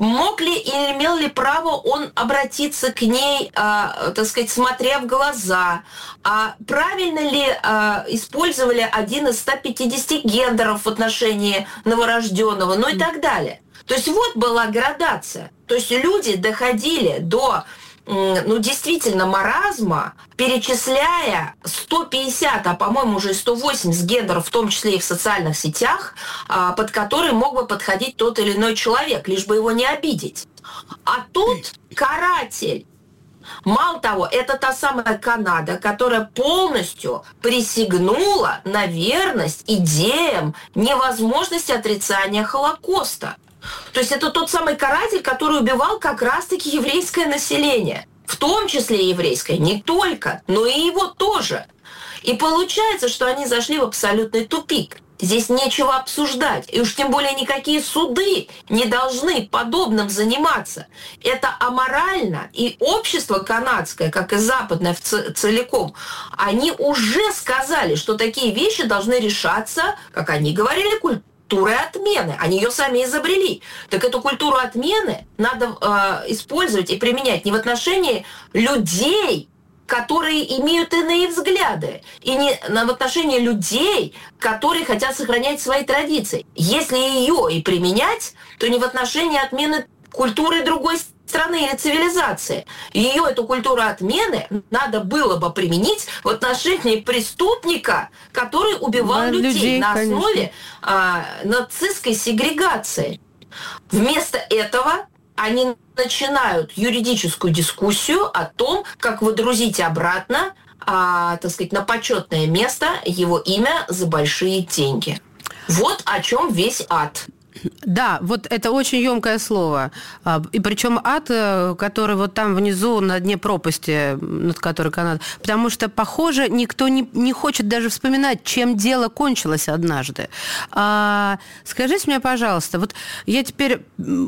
имел ли право он обратиться к ней, так сказать, смотря в глаза? Правильно ли использовали один из 150 гендеров в отношении новорожденного? Ну и так далее. То есть вот была градация. То есть люди доходили до действительно маразма, перечисляя 150, а по-моему уже 180 гендеров, в том числе и в социальных сетях, под которые мог бы подходить тот или иной человек, лишь бы его не обидеть. А тут каратель. Мало того, это та самая Канада, которая полностью присягнула на верность идеям невозможности отрицания Холокоста. То есть это тот самый каратель, который убивал как раз-таки еврейское население. В том числе еврейское, не только, но и его тоже. И получается, что они зашли в абсолютный тупик. Здесь нечего обсуждать. И уж тем более никакие суды не должны подобным заниматься. Это аморально. И общество канадское, как и западное целиком, они уже сказали, что такие вещи должны решаться, как они говорили, культурой отмены. Они ее сами изобрели. Так эту культуру отмены надо использовать и применять не в отношении людей, которые имеют иные взгляды, и не в отношении людей, которые хотят сохранять свои традиции. Если ее и применять, то не в отношении отмены культуры другой страны или цивилизации. Ее, эту культуру отмены, надо было бы применить в отношении преступника, который убивал людей на основе нацистской сегрегации. Вместо этого они начинают юридическую дискуссию о том, как выдрузить обратно, так сказать, на почетное место его имя за большие деньги. Вот о чем весь ад. Да, вот это очень ёмкое слово. И причем ад, который вот там внизу на дне пропасти, над которой Канада. Потому что, похоже, никто не хочет даже вспоминать, чем дело кончилось однажды. Скажите мне, пожалуйста, вот я теперь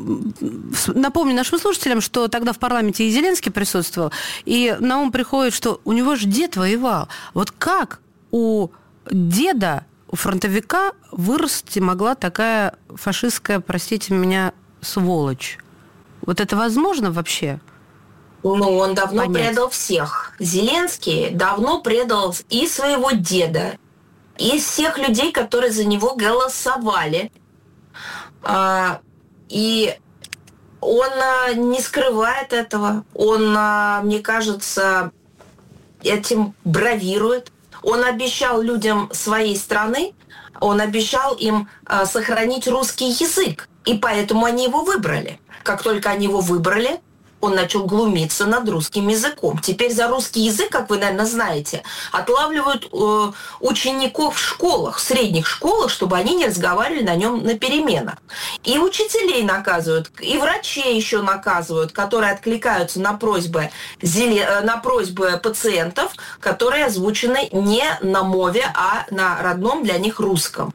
напомню нашим слушателям, что тогда в парламенте и Зеленский присутствовал, и на ум приходит, что у него же дед воевал. Вот как у деда, у фронтовика вырасти могла такая фашистская, простите меня, сволочь? Вот это возможно вообще? Ну, он давно предал всех. Зеленский давно предал и своего деда, и всех людей, которые за него голосовали. И он не скрывает этого. Он, мне кажется, этим бравирует. Он обещал людям своей страны, он обещал им сохранить русский язык. И поэтому они его выбрали. Как только они его выбрали, он начал глумиться над русским языком. Теперь за русский язык, как вы, наверное, знаете, отлавливают учеников в школах, в средних школах, чтобы они не разговаривали на нем на переменах. И учителей наказывают, и врачей еще наказывают, которые откликаются на просьбы пациентов, которые озвучены не на мове, а на родном для них русском.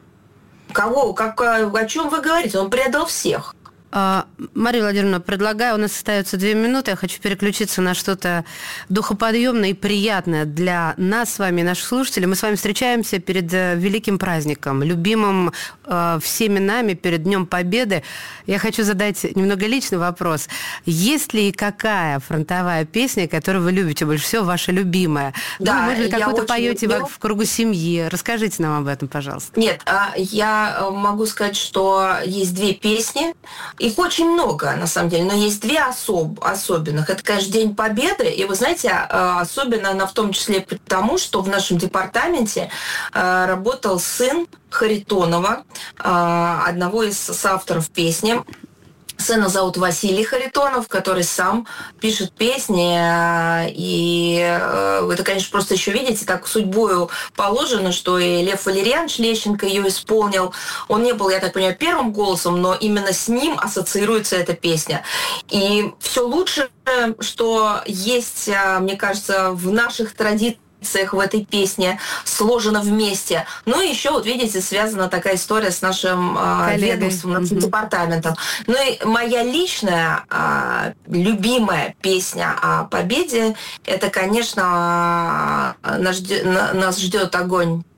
О чем вы говорите? Он предал всех. Мария Владимировна, предлагаю, у нас остается 2 минуты, я хочу переключиться на что-то духоподъемное и приятное для нас с вами и наших слушателей. Мы с вами встречаемся перед великим праздником, любимым всеми нами, перед Днем Победы. Я хочу задать немного личный вопрос. Есть ли какая фронтовая песня, которую вы любите больше всего, ваша любимая? Да, ну, может быть, какую-то поете люблю. в кругу семьи. Расскажите нам об этом, пожалуйста. Нет, я могу сказать, что есть 2 песни. Их очень много, на самом деле, но есть 2 особенных. Это, конечно, День Победы, и, вы знаете, особенно она в том числе потому, что в нашем департаменте работал сын Харитонова, одного из соавторов песни. Сына зовут Василий Харитонов, который сам пишет песни, и это, конечно, просто еще, видите, так судьбою положено, что и Лев Валерьянович Лещенко ее исполнил. Он не был, я так понимаю, первым голосом, но именно с ним ассоциируется эта песня. И все лучшее, что есть, мне кажется, в наших традициях, в этой песне сложено вместе. Ну и еще, вот видите, связана такая история с нашим ведомством, нашим департаментом. Ну и моя личная любимая песня о победе, это, конечно, нас ждет огонь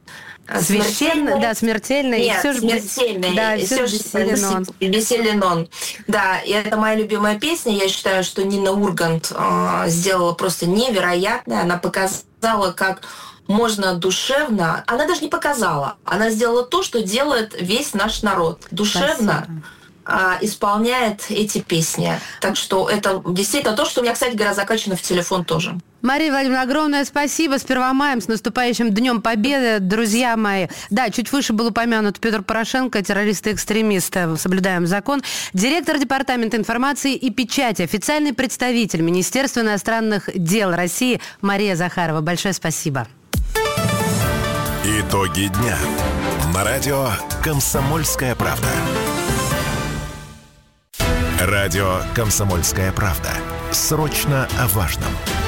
Священный, да, смертельный. Нет, все смертельный. Да, и все же бессилен он. Бессилен он. Да, и это моя любимая песня. Я считаю, что Нина Ургант сделала просто невероятное. Она показала, как можно душевно... Она даже не показала. Она сделала то, что делает весь наш народ. Душевно исполняет эти песни. Так что это действительно то, что у меня, кстати говоря, закачано в телефон тоже. Мария Владимировна, огромное спасибо. С 1 мая, с наступающим Днем Победы, друзья мои. Да, чуть выше был упомянут Петр Порошенко, террорист и экстремист. Соблюдаем закон. Директор Департамента информации и печати, официальный представитель Министерства иностранных дел России Мария Захарова. Большое спасибо. Итоги дня. На радио «Комсомольская правда». Радио «Комсомольская правда». Срочно о важном.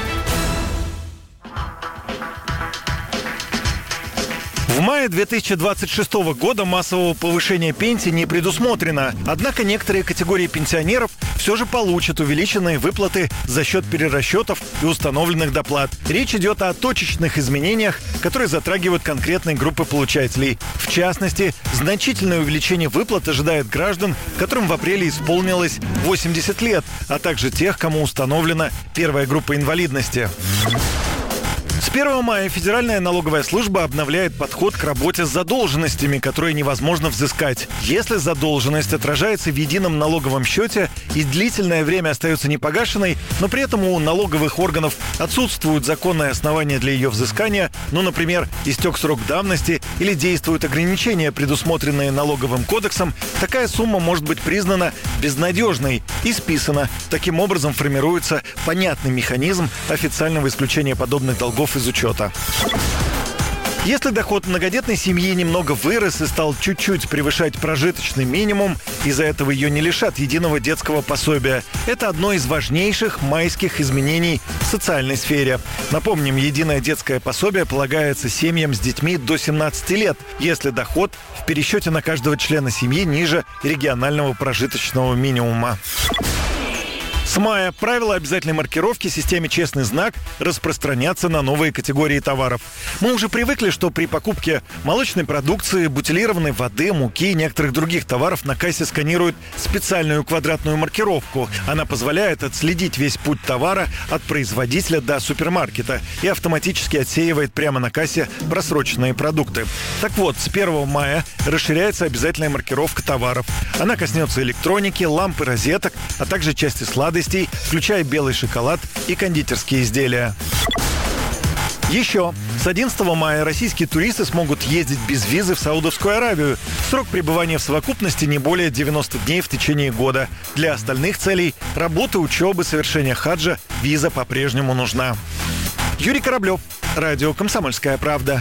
В мае 2026 года массового повышения пенсий не предусмотрено. Однако некоторые категории пенсионеров все же получат увеличенные выплаты за счет перерасчетов и установленных доплат. Речь идет о точечных изменениях, которые затрагивают конкретные группы получателей. В частности, значительное увеличение выплат ожидает граждан, которым в апреле исполнилось 80 лет, а также тех, кому установлена первая группа инвалидности. С 1 мая Федеральная налоговая служба обновляет подход к работе с задолженностями, которые невозможно взыскать. Если задолженность отражается в едином налоговом счете и длительное время остается непогашенной, но при этом у налоговых органов отсутствуют законные основания для ее взыскания, например, истек срок давности или действуют ограничения, предусмотренные налоговым кодексом, такая сумма может быть признана безнадежной и списана. Таким образом формируется понятный механизм официального исключения подобных долгов из учета. Если доход многодетной семьи немного вырос и стал чуть-чуть превышать прожиточный минимум, из-за этого ее не лишат единого детского пособия. Это одно из важнейших майских изменений в социальной сфере. Напомним, единое детское пособие полагается семьям с детьми до 17 лет, если доход в пересчете на каждого члена семьи ниже регионального прожиточного минимума. С мая правила обязательной маркировки в системе «Честный знак» распространятся на новые категории товаров. Мы уже привыкли, что при покупке молочной продукции, бутилированной воды, муки и некоторых других товаров на кассе сканируют специальную квадратную маркировку. Она позволяет отследить весь путь товара от производителя до супермаркета и автоматически отсеивает прямо на кассе просроченные продукты. Так вот, с 1 мая расширяется обязательная маркировка товаров. Она коснется электроники, ламп и розеток, а также части сладостей, включая белый шоколад и кондитерские изделия. Еще с 11 мая российские туристы смогут ездить без визы в Саудовскую Аравию. Срок пребывания в совокупности не более 90 дней в течение года. Для остальных целей – работы, учебы, совершения хаджа – виза по-прежнему нужна. Юрий Кораблев, радио «Комсомольская правда».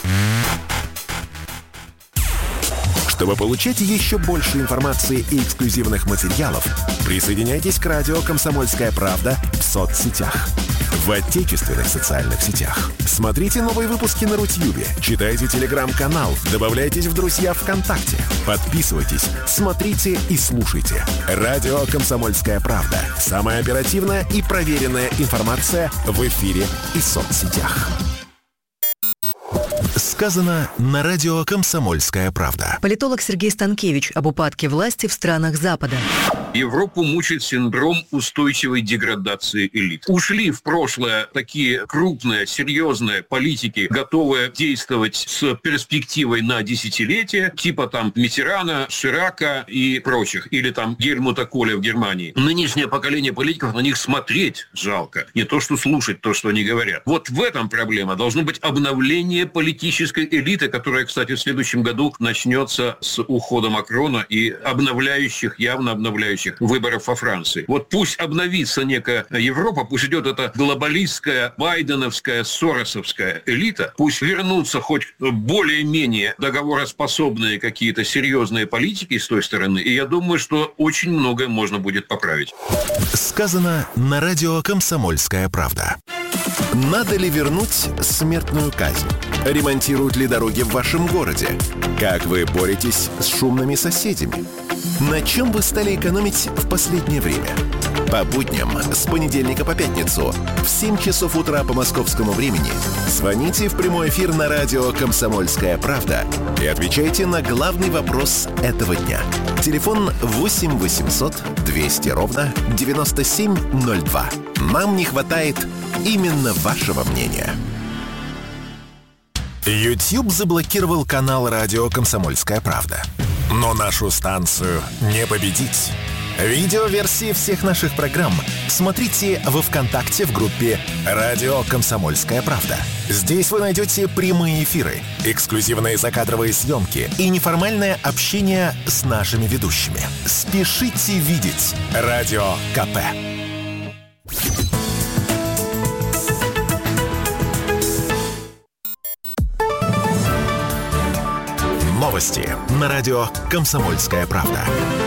Чтобы получать еще больше информации и эксклюзивных материалов, присоединяйтесь к радио «Комсомольская правда» в соцсетях. В отечественных социальных сетях. Смотрите новые выпуски на Рутьюбе, читайте телеграм-канал, добавляйтесь в друзья ВКонтакте, подписывайтесь, смотрите и слушайте. Радио «Комсомольская правда». Самая оперативная и проверенная информация в эфире и соцсетях. Сказано на радио «Комсомольская правда». Политолог Сергей Станкевич об упадке власти в странах Запада. Европу мучает синдром устойчивой деградации элит. Ушли в прошлое такие крупные, серьезные политики, готовые действовать с перспективой на десятилетия, типа там Миттерана, Ширака и прочих, или там Гельмута Коля в Германии. Нынешнее поколение политиков, на них смотреть жалко, не то что слушать то, что они говорят. Вот в этом проблема. Должно быть обновление политической элиты, которая, кстати, в следующем году начнется с ухода Макрона и явно обновляющих выборов во Франции. Вот пусть обновится некая Европа, пусть идет эта глобалистская, байденовская, соросовская элита, пусть вернутся хоть более-менее договороспособные какие-то серьезные политики с той стороны, и я думаю, что очень многое можно будет поправить. Сказано на радио «Комсомольская правда». Надо ли вернуть смертную казнь? Ремонтируют ли дороги в вашем городе? Как вы боретесь с шумными соседями? На чем вы стали экономить в последнее время? По будням с понедельника по пятницу в 7 часов утра по московскому времени звоните в прямой эфир на радио «Комсомольская правда» и отвечайте на главный вопрос этого дня. Телефон 8 800 200 ровно 9702. Нам не хватает именно вашего мнения. YouTube заблокировал канал радио «Комсомольская правда». Но нашу станцию не победить. Видеоверсии всех наших программ смотрите во ВКонтакте в группе «Радио Комсомольская правда». Здесь вы найдете прямые эфиры, эксклюзивные закадровые съемки и неформальное общение с нашими ведущими. Спешите видеть Радио КП. Новости на радио «Комсомольская правда».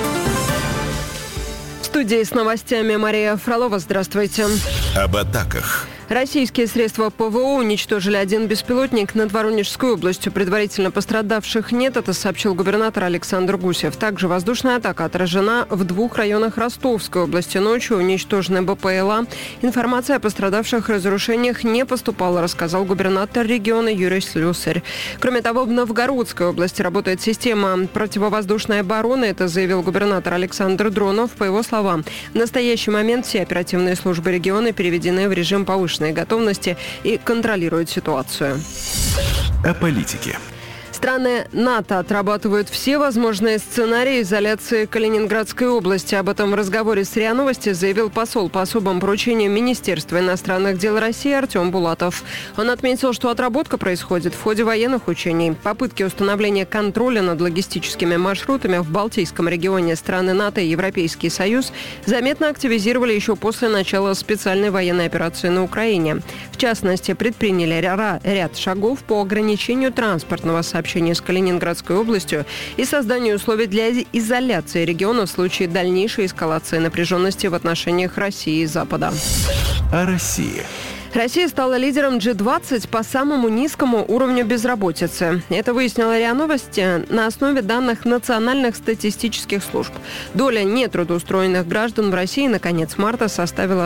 В студии с новостями Мария Фролова. Здравствуйте. Об атаках. Российские средства ПВО уничтожили один беспилотник над Воронежской областью. Предварительно пострадавших нет, это сообщил губернатор Александр Гусев. Также воздушная атака отражена в 2 районах Ростовской области. Ночью уничтожены БПЛА. Информация о пострадавших разрушениях не поступала, рассказал губернатор региона Юрий Слюсарь. Кроме того, в Новгородской области работает система противовоздушной обороны. Это заявил губернатор Александр Дронов. По его словам, в настоящий момент все оперативные службы региона переведены в режим повышенной готовности и контролируют ситуацию. О политике. Страны НАТО отрабатывают все возможные сценарии изоляции Калининградской области. Об этом в разговоре с РИА Новости заявил посол по особым поручениям Министерства иностранных дел России Артем Булатов. Он отметил, что отработка происходит в ходе военных учений. Попытки установления контроля над логистическими маршрутами в Балтийском регионе страны НАТО и Европейский Союз заметно активизировали еще после начала специальной военной операции на Украине. В частности, предприняли ряд шагов по ограничению транспортного сообщения с Калининградской областью и созданию условий для изоляции региона в случае дальнейшей эскалации напряженности в отношениях России и Запада. О России. Россия стала лидером G20 по самому низкому уровню безработицы. Это выяснила РИА Новости на основе данных национальных статистических служб. Доля нетрудоустроенных граждан в России на конец марта составила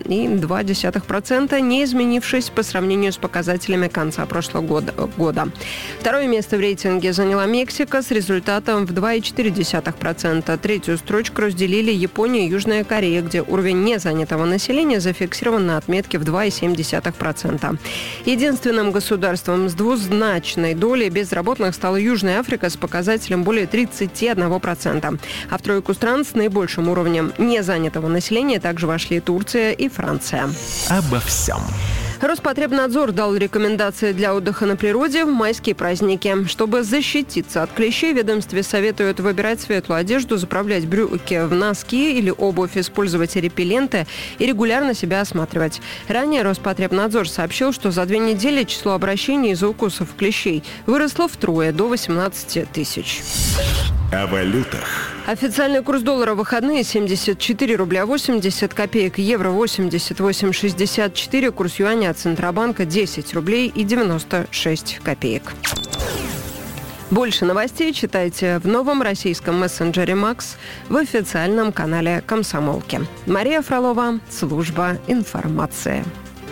2,2%, не изменившись по сравнению с показателями конца прошлого года. Второе место в рейтинге заняла Мексика с результатом в 2,4%. Третью строчку разделили Япония и Южная Корея, где уровень незанятого населения зафиксирован на отметке в 2,7%. Единственным государством с двузначной долей безработных стала Южная Африка с показателем более 31%. А в тройку стран с наибольшим уровнем незанятого населения также вошли Турция и Франция. Обо всем. Роспотребнадзор дал рекомендации для отдыха на природе в майские праздники. Чтобы защититься от клещей, ведомстве советуют выбирать светлую одежду, заправлять брюки в носки или обувь, использовать репелленты и регулярно себя осматривать. Ранее Роспотребнадзор сообщил, что за 2 недели число обращений из-за укусов клещей выросло втрое, до 18 тысяч. О валютах. Официальный курс доллара в выходные 74 рубля 80 копеек, евро 88,64, курс юаня от Центробанка 10 рублей и 96 копеек. Больше новостей читайте в новом российском мессенджере «Макс» в официальном канале «Комсомолки». Мария Фролова, служба информации.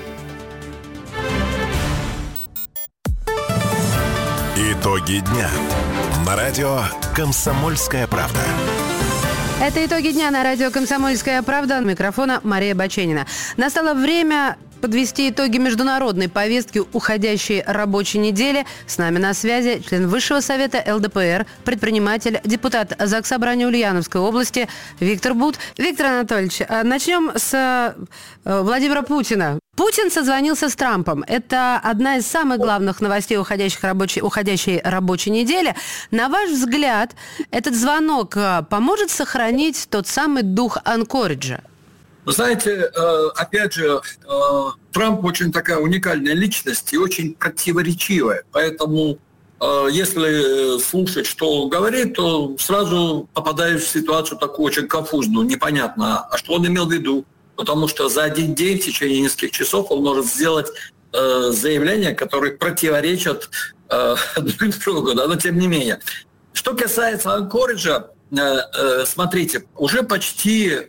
Итоги дня. На радио «Комсомольская правда». Это итоги дня на радио «Комсомольская правда». У микрофона Мария Баченина. Настало время подвести итоги международной повестки уходящей рабочей недели. С нами на связи член Высшего совета ЛДПР, предприниматель, депутат Заксобрания Ульяновской области Виктор Бут. Виктор Анатольевич, начнем с Владимира Путина. Путин созвонился с Трампом. Это одна из самых главных новостей уходящей рабочей недели. На ваш взгляд, этот звонок поможет сохранить тот самый дух Анкориджа? Вы знаете, опять же, Трамп очень такая уникальная личность и очень противоречивая. Поэтому, если слушать, что он говорит, то сразу попадаешь в ситуацию такую очень конфузную, непонятно, а что он имел в виду. Потому что за один день, в течение нескольких часов, он может сделать заявления, которые противоречат друг другу, да, но тем не менее. Что касается Анкориджа, смотрите, уже почти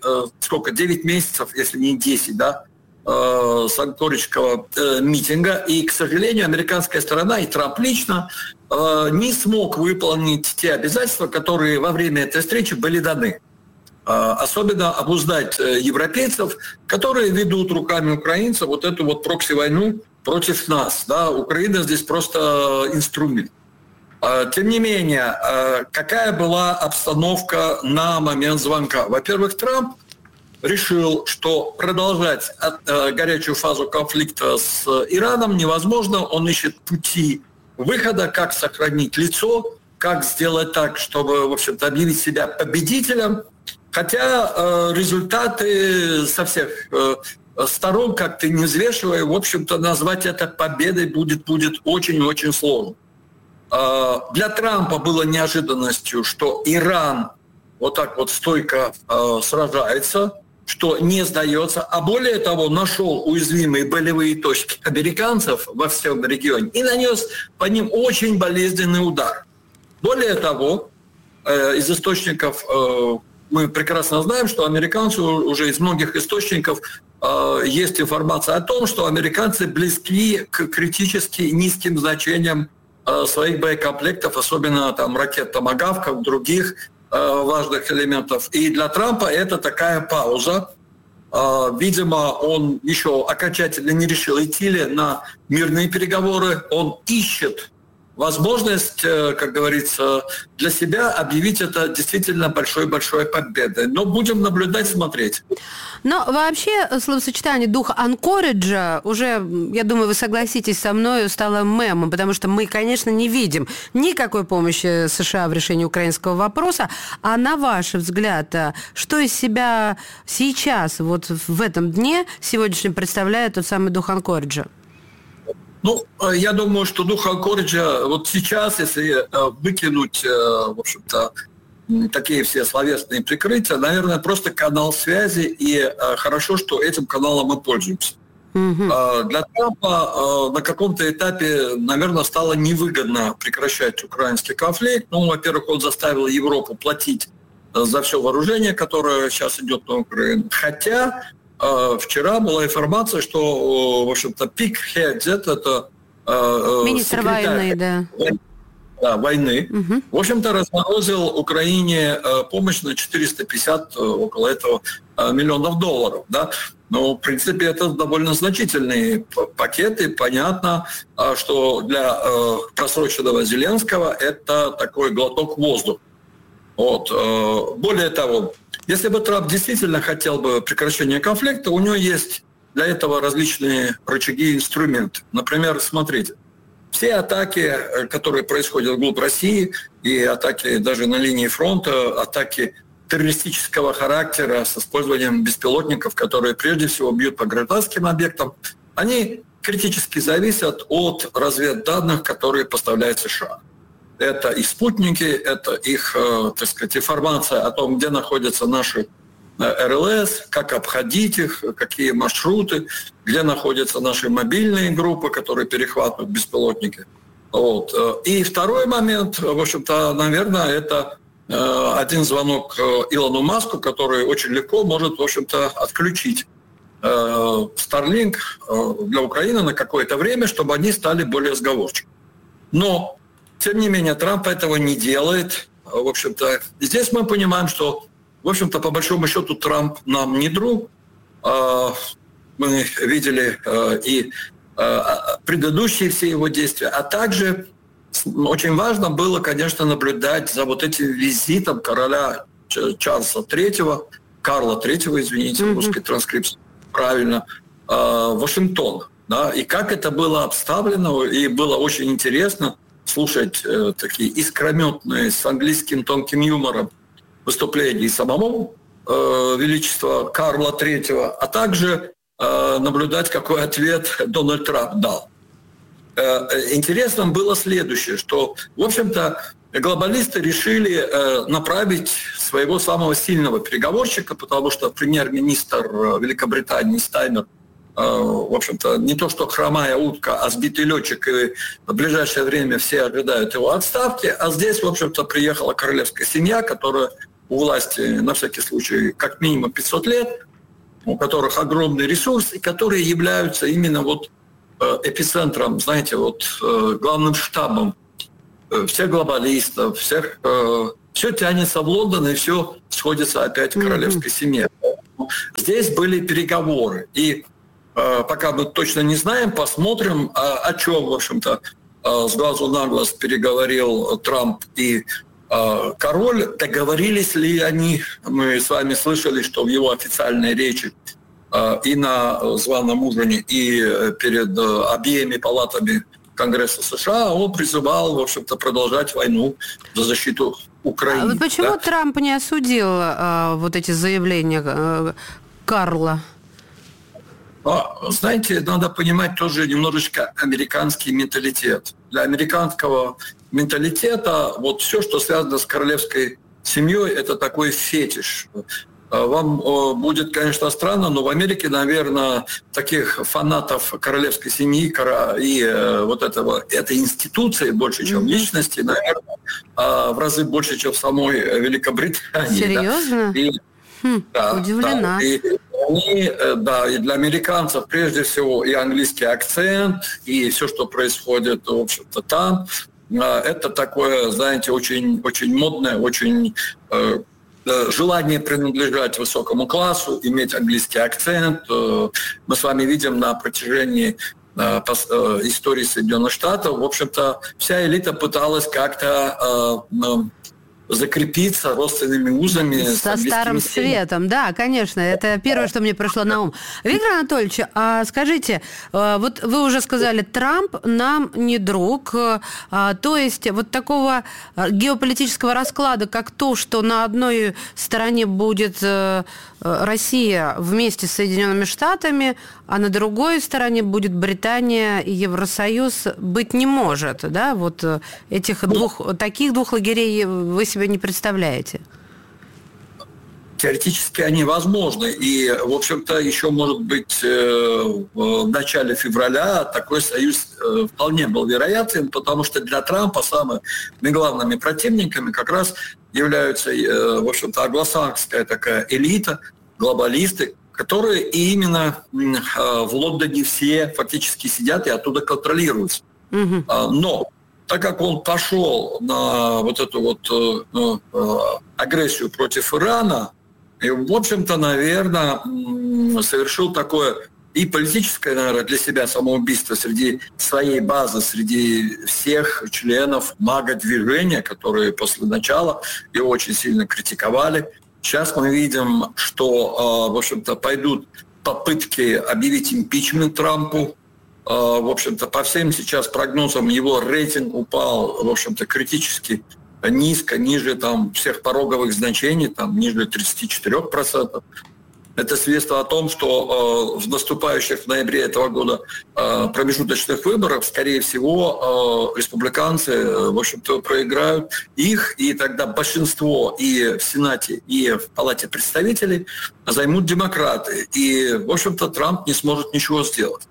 9 месяцев, если не 10, да, с анкориджского митинга, и, к сожалению, американская сторона и Трамп лично не смог выполнить те обязательства, которые во время этой встречи были даны. Особенно обуздать европейцев, которые ведут руками украинцев вот эту вот прокси-войну против нас. Да? Украина здесь просто инструмент. Тем не менее, какая была обстановка на момент звонка? Во-первых, Трамп решил, что продолжать горячую фазу конфликта с Ираном невозможно. Он ищет пути выхода, как сохранить лицо, как сделать так, чтобы, в общем-то, объявить себя победителем. Хотя результаты со всех сторон, как ты не взвешивая, в общем-то, назвать это победой будет очень-очень сложно. Для Трампа было неожиданностью, что Иран вот так вот стойко сражается, что не сдается, а более того, нашел уязвимые болевые точки американцев во всем регионе и нанес по ним очень болезненный удар. Более того, из источников мы прекрасно знаем, что американцы уже из многих источников есть информация о том, что американцы близки к критически низким значениям своих боекомплектов, особенно там ракет «Томагавков», других важных элементов. И для Трампа это такая пауза. Видимо, он еще окончательно не решил, идти ли на мирные переговоры. Он ищет возможность, как говорится, для себя объявить это действительно большой-большой победой. Но будем наблюдать, смотреть. Но вообще словосочетание «дух Анкориджа» уже, я думаю, вы согласитесь со мной, стало мемом, потому что мы, конечно, не видим никакой помощи США в решении украинского вопроса. А на ваш взгляд, что из себя сейчас, вот в этом дне сегодняшнем, представляет тот самый дух Анкориджа? Ну, я думаю, что дух Анкориджа вот сейчас, если выкинуть, в общем-то, такие все словесные прикрытия, наверное, просто канал связи, и хорошо, что этим каналом мы пользуемся. Для Трампа на каком-то этапе, наверное, стало невыгодно прекращать украинский конфликт. Ну, во-первых, он заставил Европу платить за все вооружение, которое сейчас идет на Украину. Хотя вчера была информация, что, в общем-то, Пит Хегзет, это министр войны, да. Войны, в общем-то, разморозил Украине помощь на 450 около этого миллионов долларов. Да? Но, в принципе, это довольно значительные пакеты. Понятно, что для просроченного Зеленского это такой глоток воздуха. Вот. Более того, если бы Трамп действительно хотел бы прекращения конфликта, у него есть для этого различные рычаги и инструменты. Например, смотрите, все атаки, которые происходят вглубь России, и атаки даже на линии фронта, атаки террористического характера с использованием беспилотников, которые прежде всего бьют по гражданским объектам, они критически зависят от разведданных, которые поставляет США. Это их спутники, это их, так сказать, информация о том, где находятся наши РЛС, как обходить их, какие маршруты, где находятся наши мобильные группы, которые перехватывают беспилотники. Вот. И второй момент, в общем-то, наверное, это один звонок Илону Маску, который очень легко может, в общем-то, отключить Starlink для Украины на какое-то время, чтобы они стали более сговорчивыми. Но, тем не менее, Трамп этого не делает. В общем-то, здесь мы понимаем, что, в общем-то, по большому счету, Трамп нам не друг. Мы видели и предыдущие все его действия, а также очень важно было, конечно, наблюдать за вот этим визитом короля Чарльза III, Карла III, извините, русской транскрипции, правильно, в Вашингтон. Да, и как это было обставлено, и было очень интересно слушать такие искрометные с английским тонким юмором выступления самого величества Карла III, а также наблюдать, какой ответ Дональд Трамп дал. Интересным было следующее, что, в общем-то, глобалисты решили направить своего самого сильного переговорщика, потому что премьер-министр Великобритании Стайнер в общем-то, не то что хромая утка, а сбитый летчик, и в ближайшее время все ожидают его отставки. А здесь, в общем-то, приехала королевская семья, которая у власти, на всякий случай, как минимум 500 лет, у которых огромный ресурс, и которые являются именно вот эпицентром, знаете, вот главным штабом всех глобалистов, всех... Все тянется в Лондон, и все сходится опять в королевской семье. Здесь были переговоры. И пока мы точно не знаем, посмотрим, о чем, в общем-то, с глазу на глаз переговорил Трамп и король. Договорились ли они? Мы с вами слышали, что в его официальной речи и на званом ужине, и перед обеими палатами Конгресса США он призывал, в общем-то, продолжать войну за защиту Украины. А вот почему Трамп не осудил вот эти заявления Карла? Знаете, надо понимать тоже немножечко американский менталитет. Для американского менталитета вот все, что связано с королевской семьей, это такой фетиш. Вам будет, конечно, странно, но в Америке, наверное, таких фанатов королевской семьи и вот этой институции больше, чем личности, наверное, в разы больше, чем в самой Великобритании. Серьезно? Да? Удивлена. Да. И для американцев прежде всего и английский акцент, и все, что происходит, в общем-то, там, это такое, знаете, очень, очень модное, очень... желание принадлежать высокому классу, иметь английский акцент. Мы с вами видим на протяжении истории Соединенных Штатов, в общем-то, вся элита пыталась как-то закрепиться родственными узами. Со Старым Светом, да, конечно. Это первое, что мне пришло на ум. Виктор Анатольевич, а скажите, вот вы уже сказали, Трамп нам не друг, то есть вот такого геополитического расклада, как то, что на одной стороне будет Россия вместе с Соединенными Штатами, а на другой стороне будет Британия и Евросоюз, быть не может, да? Вот таких двух лагерей вы себе не представляете? Теоретически они возможны. И, в общем-то, еще, может быть, в начале февраля такой союз вполне был вероятен, потому что для Трампа самыми главными противниками как раз являются, в общем-то, англосаксская такая элита, глобалисты, которые именно в Лондоне все фактически сидят и оттуда контролируются. Но так как он пошел на вот эту вот агрессию против Ирана, и, в общем-то, наверное, совершил такое и политическое, наверное, для себя самоубийство среди своей базы, среди всех членов МАГА-движения, которые после начала его очень сильно критиковали. Сейчас мы видим, что, в общем-то, пойдут попытки объявить импичмент Трампу. В общем-то, по всем сейчас прогнозам его рейтинг упал, в общем-то, критически низко, ниже там всех пороговых значений, там ниже 34%. Это свидетельство о том, что в наступающих в ноябре этого года промежуточных выборах, скорее всего, республиканцы, в общем-то, проиграют их, и тогда большинство и в Сенате, и в Палате представителей займут демократы. И, в общем-то, Трамп не сможет ничего сделать.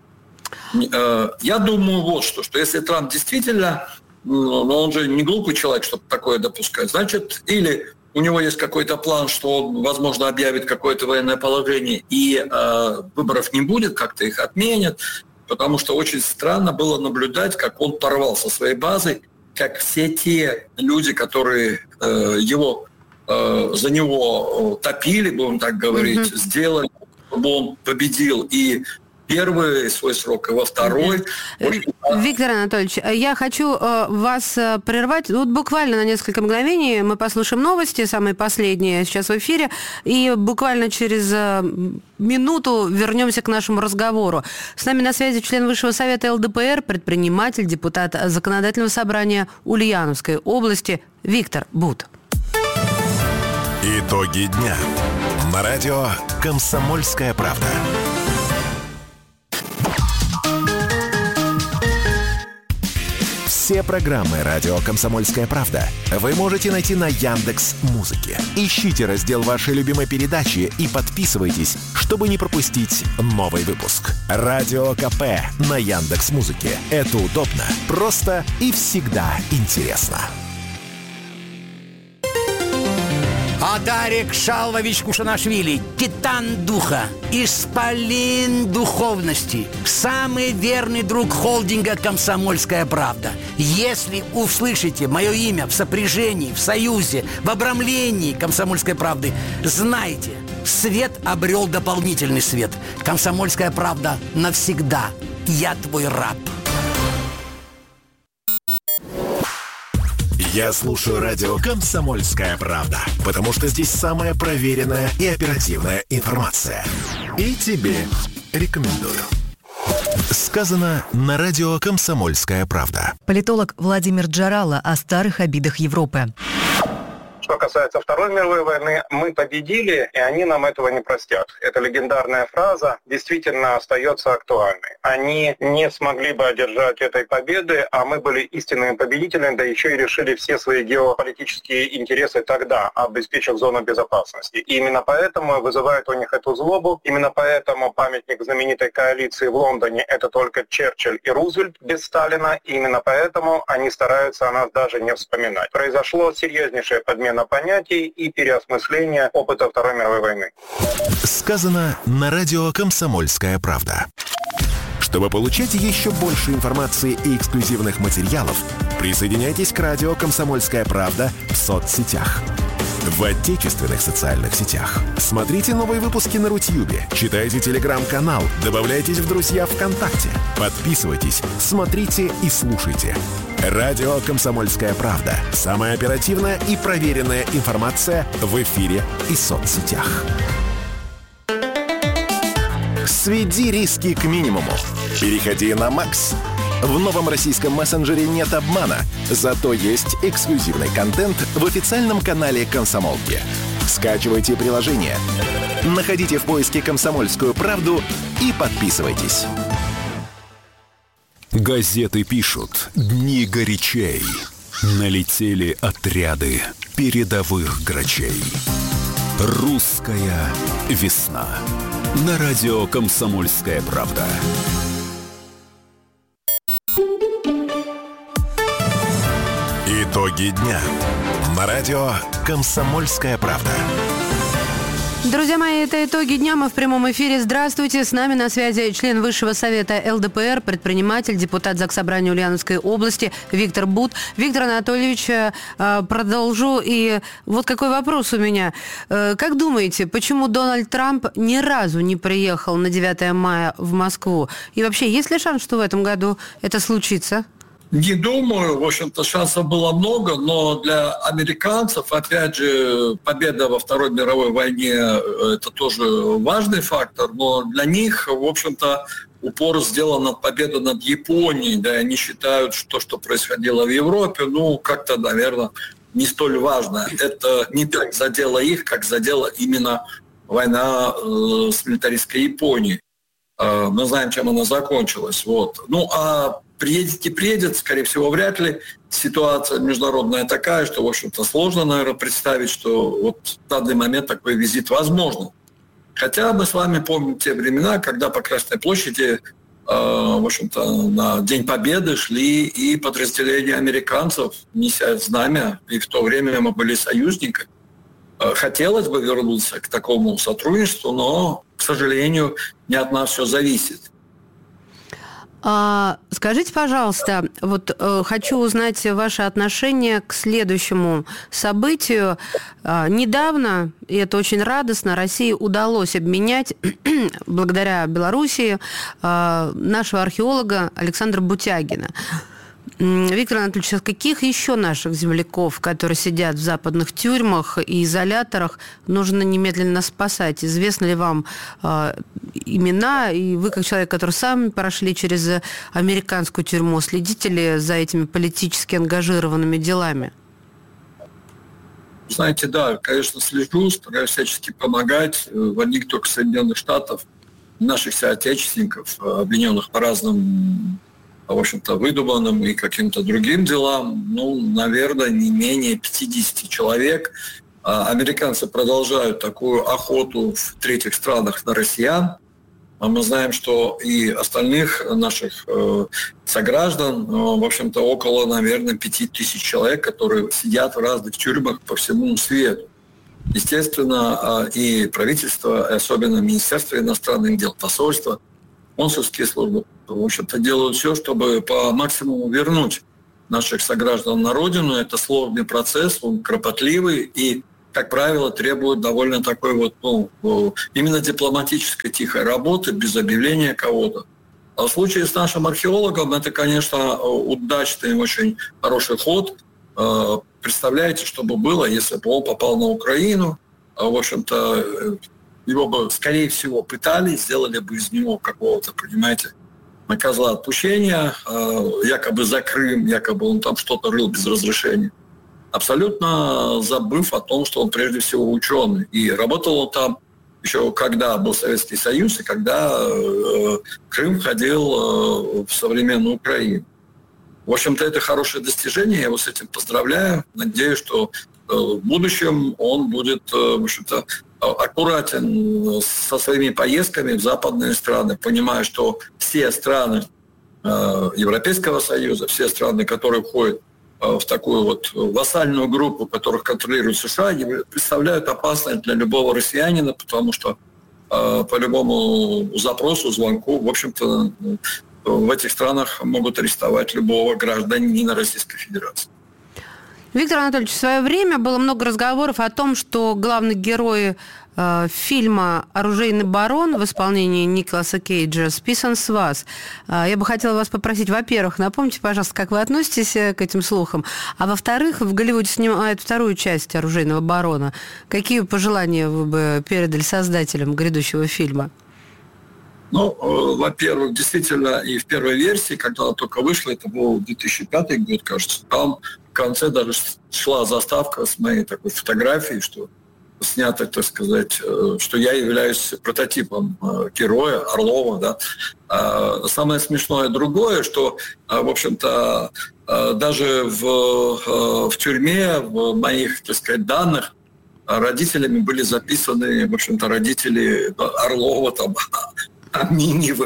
Я думаю вот что если Трамп действительно, но он же не глупый человек, чтобы такое допускать, значит, или у него есть какой-то план, что он, возможно, объявит какое-то военное положение, и выборов не будет, как-то их отменят, потому что очень странно было наблюдать, как он порвал со своей базой, как все те люди, которые за него топили, будем так говорить, сделали, чтобы он победил и первый свой срок, и во второй. Виктор Анатольевич, я хочу вас прервать. Вот буквально на несколько мгновений мы послушаем новости, самые последние сейчас в эфире, и буквально через минуту вернемся к нашему разговору. С нами на связи член Высшего совета ЛДПР, предприниматель, депутат Законодательного собрания Ульяновской области Виктор Бут. Итоги дня. На радио «Комсомольская правда». Все программы «Радио Комсомольская правда» вы можете найти на Яндекс.Музыке. Ищите раздел вашей любимой передачи и подписывайтесь, чтобы не пропустить новый выпуск. Радио КП на Яндекс.Музыке. Это удобно, просто и всегда интересно. Адарик Шалвович Кушанашвили, титан духа, исполин духовности, самый верный друг холдинга «Комсомольская правда». Если услышите мое имя в сопряжении, в союзе, в обрамлении «Комсомольской правды», знайте, свет обрел дополнительный свет. «Комсомольская правда» навсегда. Я твой раб. Я слушаю радио «Комсомольская правда», потому что здесь самая проверенная и оперативная информация. И тебе рекомендую. Сказано на радио «Комсомольская правда». Политолог Владимир Джарало о старых обидах Европы. Что касается Второй мировой войны, мы победили, и они нам этого не простят. Эта легендарная фраза действительно остается актуальной. Они не смогли бы одержать этой победы, а мы были истинными победителями, да еще и решили все свои геополитические интересы тогда, обеспечив зону безопасности. И именно поэтому вызывает у них эту злобу, именно поэтому памятник знаменитой коалиции в Лондоне – это только Черчилль и Рузвельт без Сталина, и именно поэтому они стараются о нас даже не вспоминать. Произошло серьезнейшая подмена понятий и переосмысление опыта Второй мировой войны. Сказано на радио «Комсомольская правда». Чтобы получать еще больше информации и эксклюзивных материалов, присоединяйтесь к радио «Комсомольская правда» в соцсетях. В отечественных социальных сетях. Смотрите новые выпуски на Рутьюбе, читайте телеграм-канал, добавляйтесь в друзья ВКонтакте, подписывайтесь, смотрите и слушайте. Радио «Комсомольская правда». Самая оперативная и проверенная информация в эфире и соцсетях. Сведи риски к минимуму. Переходи на Макс. В новом российском мессенджере нет обмана, зато есть эксклюзивный контент в официальном канале «Комсомолки». Скачивайте приложение, находите в поиске «Комсомольскую правду» и подписывайтесь. Газеты пишут «Дни горячей». Налетели отряды передовых грачей. Русская весна. На радио «Комсомольская правда». Итоги дня. На радио «Комсомольская правда». Друзья мои, это итоги дня. Мы в прямом эфире. Здравствуйте. С нами на связи член Высшего совета ЛДПР, предприниматель, депутат Заксобрания Ульяновской области Виктор Бут. Виктор Анатольевич, продолжу. И вот какой вопрос у меня. Как думаете, почему Дональд Трамп ни разу не приехал на 9 мая в Москву? И вообще, есть ли шанс, что в этом году это случится? Не думаю, в общем-то, шансов было много, но для американцев, опять же, победа во Второй мировой войне – это тоже важный фактор, но для них, в общем-то, упор сделан на победу над Японией, да, и они считают, что то, что происходило в Европе, как-то, наверное, не столь важно. Это не так задело их, как задела именно война с милитаристской Японией. Мы знаем, чем она закончилась. Вот. Приедет, скорее всего, вряд ли. Ситуация международная такая, что, в общем-то, сложно, наверное, представить, что вот в данный момент такой визит возможен. Хотя мы с вами помним те времена, когда по Красной площади, в общем-то, на День Победы шли и подразделения американцев, неся знамя, и в то время мы были союзниками. Хотелось бы вернуться к такому сотрудничеству, но, к сожалению, не от нас все зависит. Скажите, пожалуйста, вот хочу узнать ваше отношение к следующему событию. Недавно, и это очень радостно, России удалось обменять, благодаря Белоруссии, нашего археолога Александра Бутягина. Виктор Анатольевич, каких еще наших земляков, которые сидят в западных тюрьмах и изоляторах, нужно немедленно спасать? Известны ли вам имена? И вы, как человек, который сами прошли через американскую тюрьму, следите ли за этими политически ангажированными делами? Знаете, да, конечно, слежу, стараюсь всячески помогать. В одних только Соединенных Штатов, наших соотечественников, обвиненных по разным в общем-то, выдуманным и каким-то другим делам, наверное, не менее 50 человек. Американцы продолжают такую охоту в третьих странах на россиян. Мы знаем, что и остальных наших сограждан, в общем-то, около, наверное, 5000 человек, которые сидят в разных тюрьмах по всему свету. Естественно, и правительство, и особенно Министерство иностранных дел, посольство, консульские службы, в общем-то, делают все, чтобы по максимуму вернуть наших сограждан на родину. Это сложный процесс, он кропотливый и, как правило, требует довольно такой именно дипломатической тихой работы, без объявления кого-то. А в случае с нашим археологом это, конечно, удачный, очень хороший ход. Представляете, что бы было, если бы он попал на Украину, в общем-то, его бы, скорее всего, пытали, сделали бы из него какого-то, понимаете, на козла отпущения, якобы за Крым, якобы он там что-то рыл без разрешения, абсолютно забыв о том, что он прежде всего ученый. И работал он там еще когда был Советский Союз и когда Крым входил в современную Украину. В общем-то, это хорошее достижение, я его с этим поздравляю. Надеюсь, что в будущем он будет, в общем-то, аккуратен со своими поездками в западные страны, понимая, что все страны Европейского Союза, все страны, которые входят в такую вассальную группу, которых контролирует США, представляют опасность для любого россиянина, потому что по любому запросу, звонку, в общем-то, в этих странах могут арестовать любого гражданина Российской Федерации. Виктор Анатольевич, в свое время было много разговоров о том, что главный герой фильма «Оружейный барон» в исполнении Николаса Кейджа списан с вас. Я бы хотела вас попросить, во-первых, напомните, пожалуйста, как вы относитесь к этим слухам, а во-вторых, в Голливуде снимают вторую часть «Оружейного барона». Какие пожелания вы бы передали создателям грядущего фильма? Во-первых, действительно, и в первой версии, когда она только вышла, это был 2005 год, кажется, там в конце даже шла заставка с моей такой фотографией, что снято, так сказать, что я являюсь прототипом героя Орлова. Да. Самое смешное другое, что, в общем-то, даже в тюрьме, в моих, так сказать, данных, родителями были записаны, в общем-то, родители Орлова, там, Аминева.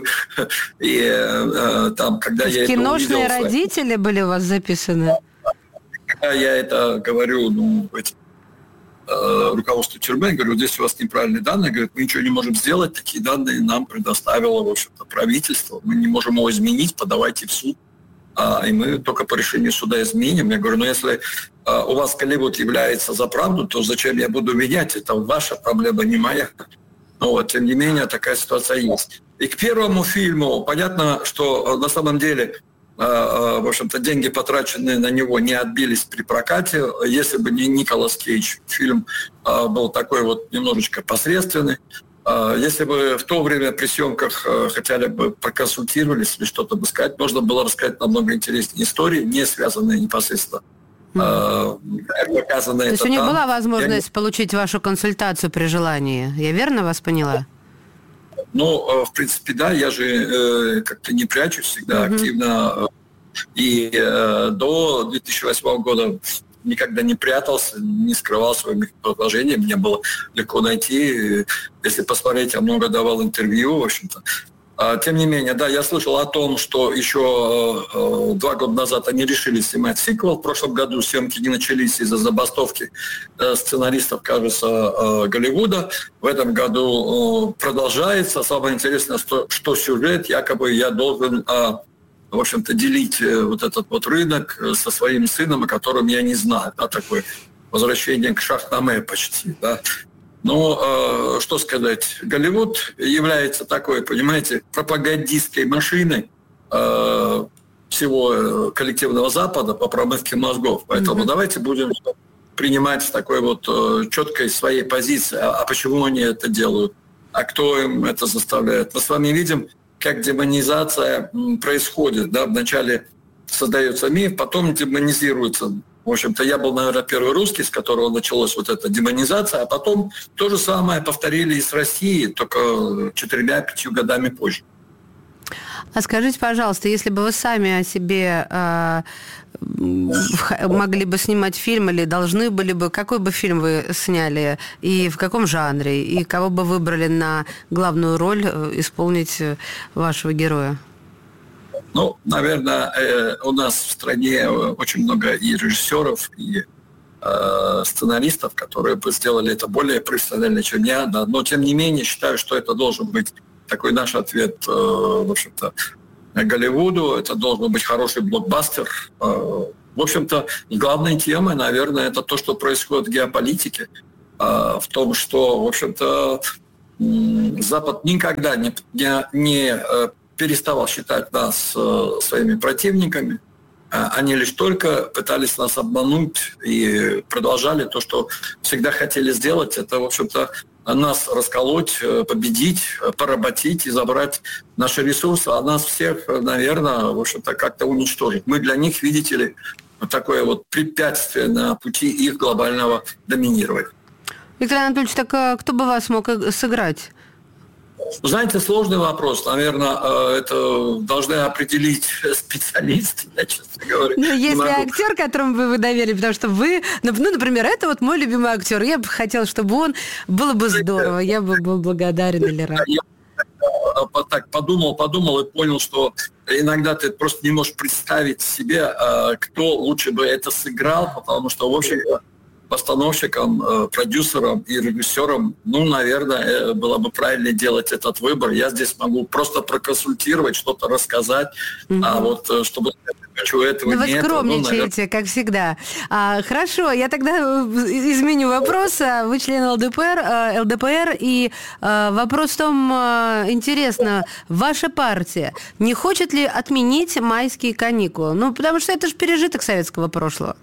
И там, когда я это увидел... Киношные родители были у вас записаны? Когда я это говорю, руководству тюрьмы, я говорю, здесь у вас неправильные данные, говорят, мы ничего не можем сделать, такие данные нам предоставило, в общем-то, правительство, мы не можем его изменить, подавайте в суд, и мы только по решению суда изменим. Я говорю, если у вас Голливуд является за правду, то зачем я буду менять, это ваша проблема, не моя. Тем не менее, такая ситуация есть. И к первому фильму понятно, что на самом деле, в общем-то, деньги, потраченные на него, не отбились при прокате. Если бы не Николас Кейдж, фильм был такой немножечко посредственный. Если бы в то время при съемках хотели бы проконсультировались или что-то бы сказать, можно было рассказать намного интереснее истории, не связанные непосредственно. То есть у них была возможность получить вашу консультацию при желании. Я верно вас поняла? В принципе, да. Я же как-то не прячусь, всегда активно. И до 2008 года никогда не прятался, не скрывал свои предложения. Мне было легко найти. Если посмотреть, я много давал интервью, в общем-то. Тем не менее, да, я слышал о том, что еще 2 года назад они решили снимать сиквел. В прошлом году съемки не начались из-за забастовки сценаристов, кажется, Голливуда. В этом году продолжается. Самое интересное, что сюжет, якобы я должен, в общем-то, делить этот рынок со своим сыном, о котором я не знаю. Да, такое возвращение к Шахнаме почти, да. Что сказать, Голливуд является такой, понимаете, пропагандистской машиной всего коллективного Запада по промывке мозгов. Поэтому давайте будем принимать с такой четкой своей позиции, а почему они это делают, а кто им это заставляет. Мы с вами видим, как демонизация происходит. Да? Вначале создается миф, потом демонизируется. В общем-то, я был, наверное, первый русский, с которого началась эта демонизация, а потом то же самое повторили и с Россией, только 4-5 годами позже. А скажите, пожалуйста, если бы вы сами о себе могли бы снимать фильм или должны были бы, какой бы фильм вы сняли и в каком жанре, и кого бы выбрали на главную роль исполнить вашего героя? Ну, наверное, у нас в стране очень много и режиссеров, и сценаристов, которые бы сделали это более профессионально, чем я, да. Но, тем не менее, считаю, что это должен быть такой наш ответ, в общем-то, Голливуду. Это должен быть хороший блокбастер. В общем-то, главной темой, наверное, это то, что происходит в геополитике, в том, что, в общем-то, Запад никогда не переставал считать нас своими противниками. Они лишь только пытались нас обмануть и продолжали то, что всегда хотели сделать. Это, в общем-то, нас расколоть, победить, поработить и забрать наши ресурсы, а нас всех, наверное, в общем-то, как-то уничтожить. Мы для них, видите ли, такое вот препятствие на пути их глобального доминирования. Виктор Анатольевич, так кто бы вас мог сыграть? Знаете, сложный вопрос. Наверное, это должны определить специалисты, я, честно говоря. Ну, если актер, которому вы доверили, потому что вы, например, это вот мой любимый актер, я бы хотела, чтобы он, было бы здорово, я бы был благодарен или рад. Я так подумал и понял, что иногда ты просто не можешь представить себе, кто лучше бы это сыграл, потому что, в общем-то, постановщикам, продюсерам и режиссерам, наверное, было бы правильно делать этот выбор. Я здесь могу просто проконсультировать, что-то рассказать, а вот чтобы хочу этого нет. Вы скромничаете, как всегда. Хорошо, я тогда изменю вопрос. Вы член ЛДПР, и вопрос в том, интересно, ваша партия не хочет ли отменить майские каникулы? потому что это же пережиток советского прошлого.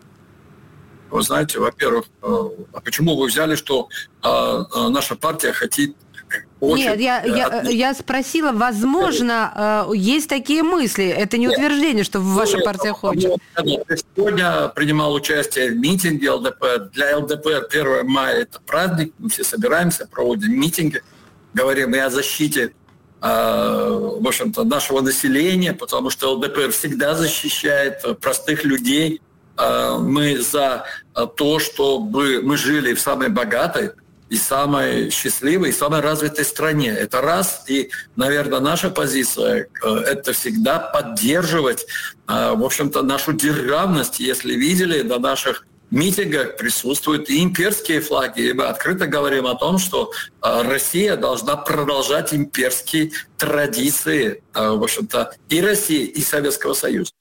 Вы знаете, во-первых, почему вы взяли, что наша партия хочет... Нет, я спросила, возможно, есть такие мысли. Это не утверждение, что ваша партия хочет. Сегодня принимал участие в митинге ЛДПР. Для ЛДПР 1 мая – это праздник. Мы все собираемся, проводим митинги, говорим и о защите, в общем-то, нашего населения, потому что ЛДПР всегда защищает простых людей. Мы за то, чтобы мы жили в самой богатой и самой счастливой, и самой развитой стране. Это раз. И, наверное, наша позиция – это всегда поддерживать, в общем-то, нашу державность. Если видели, на наших митингах присутствуют и имперские флаги. И мы открыто говорим о том, что Россия должна продолжать имперские традиции, в общем-то, и России, и Советского Союза.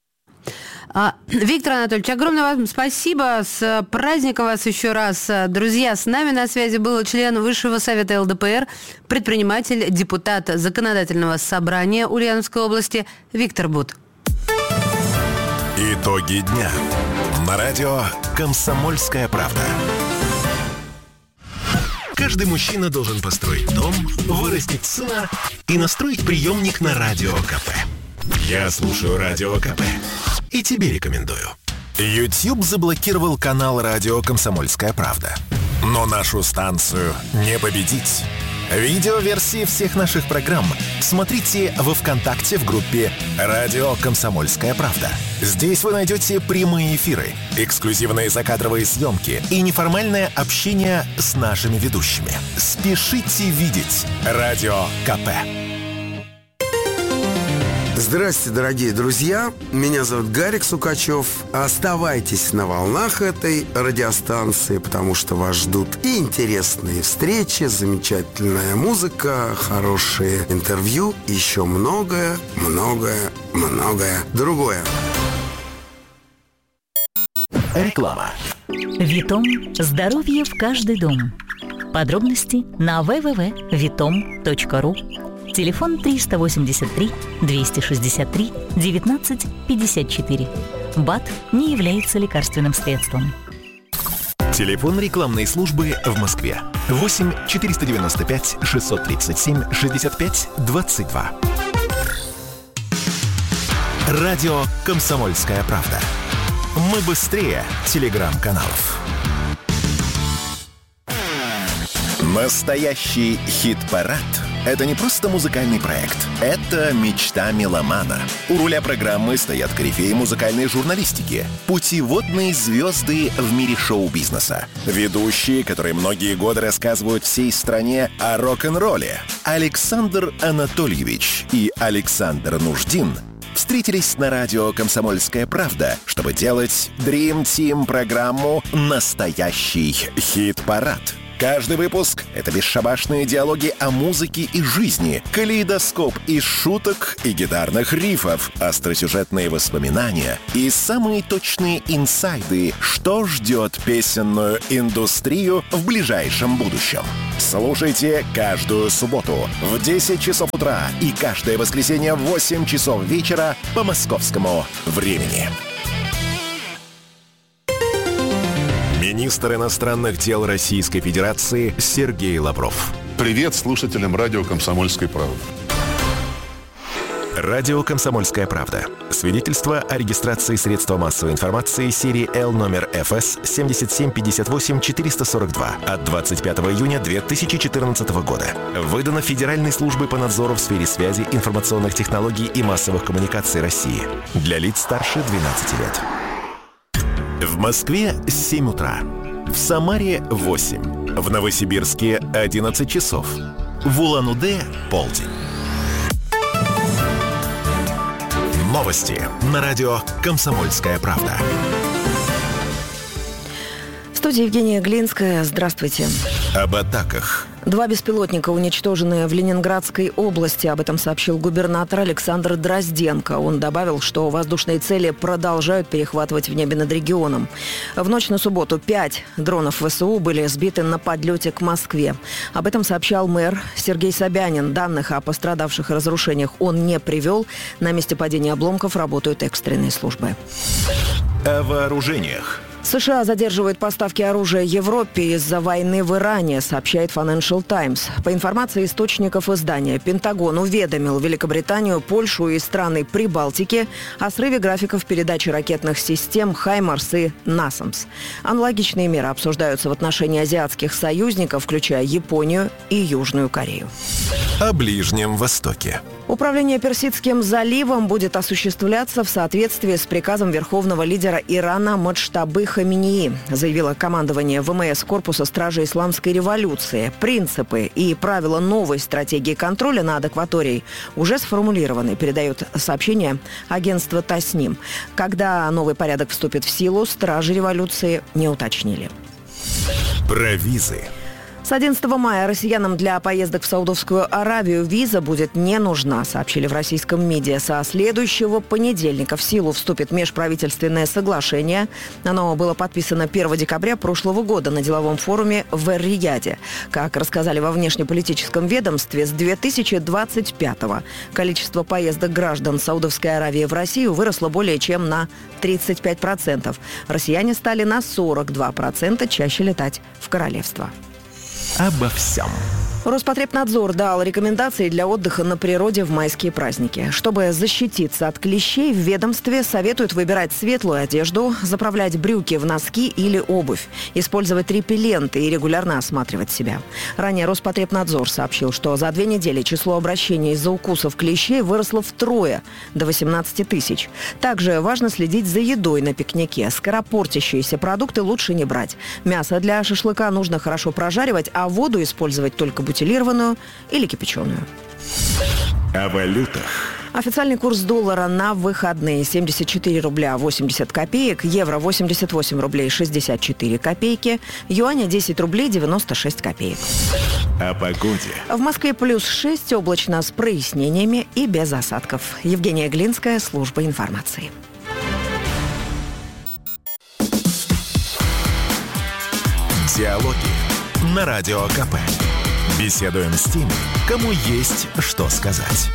Виктор Анатольевич, огромное вам спасибо. С праздником вас еще раз. Друзья, с нами на связи был член Высшего совета ЛДПР, предприниматель, депутат Законодательного собрания Ульяновской области Виктор Бут. Итоги дня. На радио «Комсомольская правда». Каждый мужчина должен построить дом, вырастить сына и настроить приемник на Радио КП. Я слушаю Радио КП и тебе рекомендую. YouTube заблокировал канал «Радио Комсомольская правда». Но нашу станцию не победить. Видеоверсии всех наших программ смотрите во ВКонтакте в группе «Радио Комсомольская правда». Здесь вы найдете прямые эфиры, эксклюзивные закадровые съемки и неформальное общение с нашими ведущими. Спешите видеть «Радио КП». Здравствуйте, дорогие друзья. Меня зовут Гарик Сукачев. Оставайтесь на волнах этой радиостанции, потому что вас ждут и интересные встречи, замечательная музыка, хорошие интервью, еще многое другое. Реклама. Витом. Здоровье в каждый дом. Подробности на www.vitom.ru. Телефон 383 263 19 54. БАД не является лекарственным средством. Телефон рекламной службы в Москве 8 495 637 65 22. Радио «Комсомольская правда». Мы быстрее телеграм-каналов. Настоящий хит-парад – это не просто музыкальный проект. Это мечта меломана. У руля программы стоят корифеи музыкальной журналистики, путеводные звезды в мире шоу-бизнеса, ведущие, которые многие годы рассказывают всей стране о рок-н-ролле. Александр Анатольевич и Александр Нуждин встретились на радио «Комсомольская правда», чтобы делать Dream Team программу «Настоящий хит-парад». Каждый выпуск — это бесшабашные диалоги о музыке и жизни, калейдоскоп из шуток и гитарных рифов, остросюжетные воспоминания и самые точные инсайды, что ждет песенную индустрию в ближайшем будущем. Слушайте каждую субботу в 10 часов утра и каждое воскресенье в 8 часов вечера по московскому времени. Министр иностранных дел Российской Федерации Сергей Лавров. Привет слушателям радио «Комсомольской правды». Радио «Комсомольская правда». Свидетельство о регистрации средства массовой информации серии L номер ФС 7758-442 от 25 июня 2014 года. Выдано Федеральной службой по надзору в сфере связи, информационных технологий и массовых коммуникаций России. Для лиц старше 12 лет. В Москве 7 утра. В Самаре 8. В Новосибирске 11 часов. В Улан-Удэ полдень. Новости на радио «Комсомольская правда». В студии Евгения Глинская. Здравствуйте. Об атаках. 2 беспилотника уничтожены в Ленинградской области. Об этом сообщил губернатор Александр Дрозденко. Он добавил, что воздушные цели продолжают перехватывать в небе над регионом. В ночь на субботу 5 дронов ВСУ были сбиты на подлете к Москве. Об этом сообщал мэр Сергей Собянин. Данных о пострадавших и разрушениях он не привел. На месте падения обломков работают экстренные службы. О вооружениях. США задерживают поставки оружия Европе из-за войны в Иране, сообщает Financial Times. По информации источников издания, Пентагон уведомил Великобританию, Польшу и страны Прибалтики о срыве графиков передачи ракетных систем «Хаймарс» и «Насамс». Аналогичные меры обсуждаются в отношении азиатских союзников, включая Японию и Южную Корею. О Ближнем Востоке. Управление Персидским заливом будет осуществляться в соответствии с приказом верховного лидера Ирана Муджтабы Хаминеи, заявило командование ВМС Корпуса Стражи Исламской революции. Принципы и правила новой стратегии контроля над акваторией уже сформулированы, передает сообщение агентство Тасним. Когда новый порядок вступит в силу, Стражи революции не уточнили. Про визы. С 11 мая россиянам для поездок в Саудовскую Аравию виза будет не нужна, сообщили в российском МИДе. Со следующего понедельника в силу вступит межправительственное соглашение. Оно было подписано 1 декабря прошлого года на деловом форуме в Эр-Рияде. Как рассказали во внешнеполитическом ведомстве, с 2025-го количество поездок граждан Саудовской Аравии в Россию выросло более чем на 35%. Россияне стали на 42% чаще летать в королевство. Обо всем. Роспотребнадзор дал рекомендации для отдыха на природе в майские праздники. Чтобы защититься от клещей, в ведомстве советуют выбирать светлую одежду, заправлять брюки в носки или обувь, использовать репелленты и регулярно осматривать себя. Ранее Роспотребнадзор сообщил, что за 2 недели число обращений из-за укусов клещей выросло втрое, до 18 тысяч. Также важно следить за едой на пикнике. Скоропортящиеся продукты лучше не брать. Мясо для шашлыка нужно хорошо прожаривать, а воду использовать только бутилированную или кипяченую. О валютах. Официальный курс доллара на выходные: 74 рубля 80 копеек, евро 88 рублей 64 копейки, юаня 10 рублей 96 копеек. О погоде. В Москве плюс 6, облачно с прояснениями и без осадков. Евгения Глинская, служба информации. Диалоги на Радио КП. Беседуем с теми, кому есть что сказать.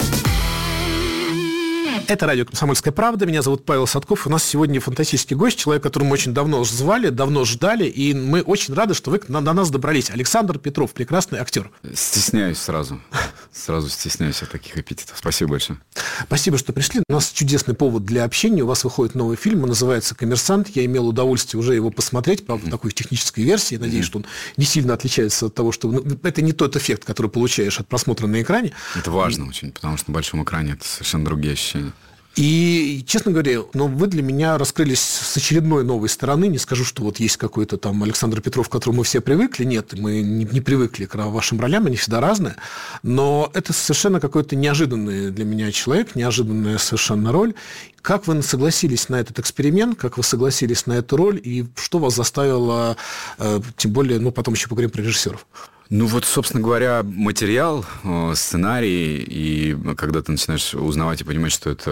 Это радио «Комсомольская правда». Меня зовут Павел Садков. У нас сегодня фантастический гость, человек, которого мы очень давно звали, давно ждали, и мы очень рады, что вы до нас добрались. Александр Петров, прекрасный актер. Стесняюсь сразу. Сразу стесняюсь от таких эпитетов. Спасибо большое. Спасибо, что пришли. У нас чудесный повод для общения. У вас выходит новый фильм, он называется «Коммерсант». Я имел удовольствие уже его посмотреть, правда, в такой технической версии. Надеюсь, что он не сильно отличается от того, что... это не тот эффект, который получаешь от просмотра на экране. Это важно очень, потому что на большом экране это совершенно другие ощущения. И, честно говоря, вы для меня раскрылись с очередной новой стороны. Не скажу, что вот есть какой-то там Александр Петров, к которому мы все привыкли. Нет, мы не привыкли к вашим ролям, они всегда разные. Но это совершенно какой-то неожиданный для меня человек, неожиданная совершенно роль. Как вы согласились на этот эксперимент, как вы согласились на эту роль, и что вас заставило, тем более, потом еще поговорим про режиссеров. Собственно говоря, материал, сценарий, и когда ты начинаешь узнавать и понимать, что это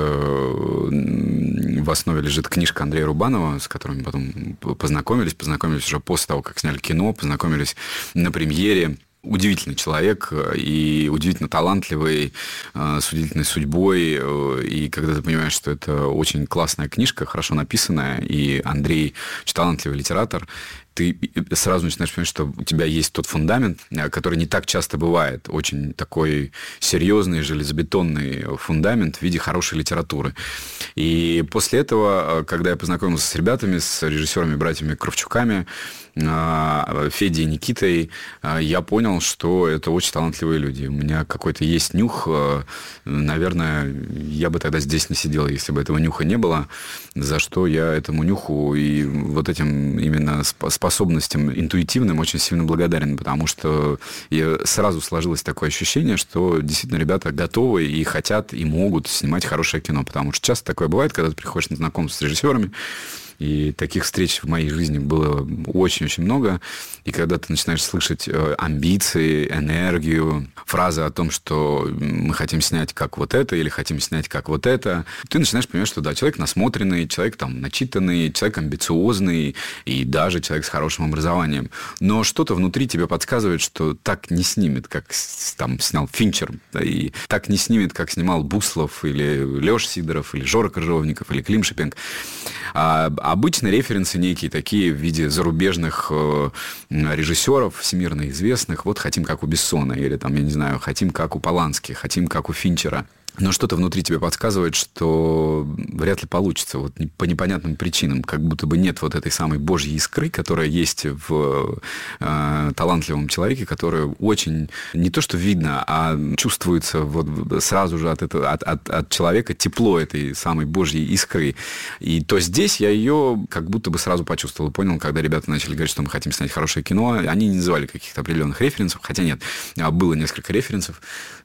в основе лежит книжка Андрея Рубанова, с которым мы потом познакомились уже после того, как сняли кино, познакомились на премьере. Удивительный человек и удивительно талантливый, с удивительной судьбой. И когда ты понимаешь, что это очень классная книжка, хорошо написанная, и Андрей очень талантливый литератор, ты сразу начинаешь понимать, что у тебя есть тот фундамент, который не так часто бывает. Очень такой серьезный, железобетонный фундамент в виде хорошей литературы. И после этого, когда я познакомился с ребятами, с режиссерами, братьями Кравчуками, Федей и Никитой, я понял, что это очень талантливые люди. У меня какой-то есть нюх. Наверное, я бы тогда здесь не сидел, если бы этого нюха не было, за что я этому нюху и вот этим именно способностям интуитивным очень сильно благодарен, потому что сразу сложилось такое ощущение, что действительно ребята готовы и хотят, и могут снимать хорошее кино, потому что часто такое бывает, когда ты приходишь на знакомство с режиссерами, и таких встреч в моей жизни было очень-очень много. И когда ты начинаешь слышать амбиции, энергию, фразы о том, что мы хотим снять как вот это или хотим снять как вот это, ты начинаешь понимать, что да, человек насмотренный, человек начитанный, человек амбициозный и даже человек с хорошим образованием. Но что-то внутри тебе подсказывает, что так не снимет, как там снял Финчер, да, и так не снимет, как снимал Буслов или Леша Сидоров, или Жора Крыжовников, или Клим Шипенко. Обычно референсы некие такие в виде зарубежных режиссеров, всемирно известных. Вот хотим, как у Бессона, или там, я не знаю, хотим, как у Полански, хотим, как у Финчера. Но что-то внутри тебе подсказывает, что вряд ли получится. Вот по непонятным причинам. Как будто бы нет вот этой самой божьей искры, которая есть в талантливом человеке, которая очень не то что видно, а чувствуется вот сразу же от человека тепло этой самой божьей искры. И то здесь я ее как будто бы сразу почувствовал и понял, когда ребята начали говорить, что мы хотим снять хорошее кино. Они не называли каких-то определенных референсов, хотя нет, было несколько референсов,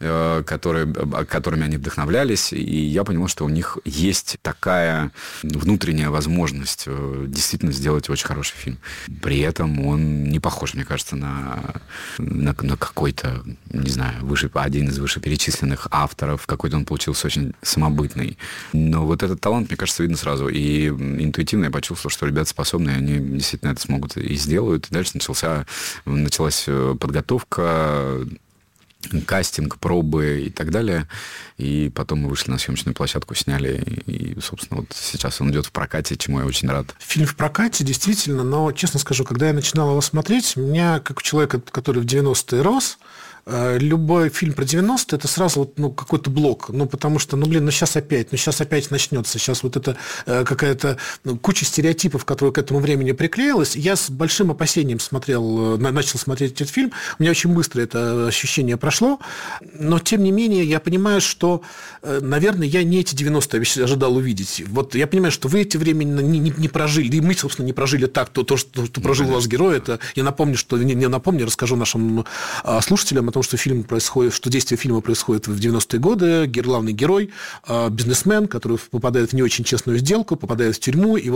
которыми они вдохновлялись, и я понял, что у них есть такая внутренняя возможность действительно сделать очень хороший фильм. При этом он не похож, мне кажется, на какой-то, не знаю, один из вышеперечисленных авторов. Какой-то он получился очень самобытный. Но вот этот талант, мне кажется, видно сразу. И интуитивно я почувствовал, что ребята способны, они действительно это смогут и сделают. И дальше началась подготовка, кастинг, пробы и так далее. И потом мы вышли на съемочную площадку, сняли. И, собственно, вот сейчас он идет в прокате, чему я очень рад. Фильм в прокате, действительно. Но, честно скажу, когда я начинал его смотреть, меня, как у человека, который в 90-е рос, любой фильм про 90-е, это сразу какой-то блок. Потому что, сейчас опять начнется. Сейчас вот это какая-то куча стереотипов, которые к этому времени приклеилась. Я с большим опасением начал смотреть этот фильм. У меня очень быстро это ощущение прошло. Но, тем не менее, я понимаю, что, наверное, я не эти 90-е ожидал увидеть. Вот я понимаю, что вы эти времена не прожили. И мы, собственно, не прожили так. То что прожил ваш герой, это я напомню, расскажу нашим слушателям о том, что действие фильма происходит в 90-е годы. Главный герой, бизнесмен, который попадает в не очень честную сделку, попадает в тюрьму и